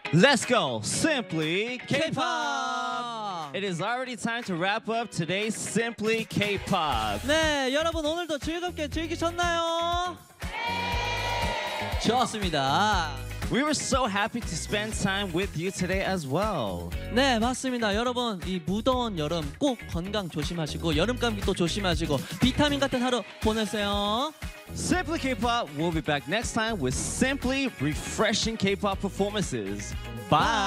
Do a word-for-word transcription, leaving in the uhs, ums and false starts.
Let's go! Simply K-pop! K-pop! It is already time to wrap up today's Simply K-pop. 네, 여러분 오늘도 즐겁게 즐기셨나요? 네! 좋았습니다. We were so happy to spend time with you today as well. 네, 맞습니다. 여러분, 이 무더운 여름 꼭 건강 조심하시고 여름 감기 또 조심하시고 비타민 같은 하루 보내세요. Simply K-pop will be back next time with simply refreshing K-pop performances. Bye!